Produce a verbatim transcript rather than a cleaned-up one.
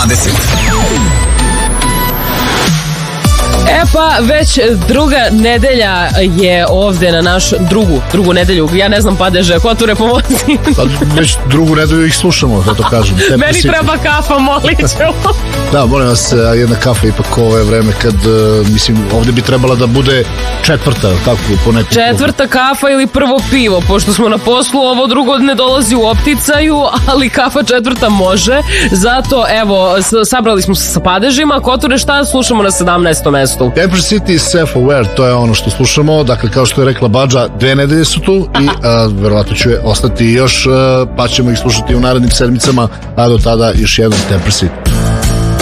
dvadeset. E pa, već druga nedelja je ovde na naš drugu, drugu nedelju. Ja ne znam, Padeže, Koture, pomozi. Pa, već drugu nedelju ih slušamo, da to kažem. Meni treba kafa, molit ću. Da, molim vas, jedna kafa ipak ovo je vreme kad, mislim, ovde bi trebala da bude četvrta, tako, po nekom... Četvrta kafa ili prvo pivo, pošto smo na poslu, ovo drugo ne dolazi u opticaju, ali kafa četvrta može. Zato, evo, sabrali smo se sa Padežima. Koture, šta slušamo na sedamnaestom mestu? Empress City i Self-Aware, to je ono što slušamo. Dakle, kao što je rekla Badža, dve nedelje su tu i a, verovatno će ostati još, a, pa ćemo ih slušati u narednim sedmicama, a do tada još jedan Empress City.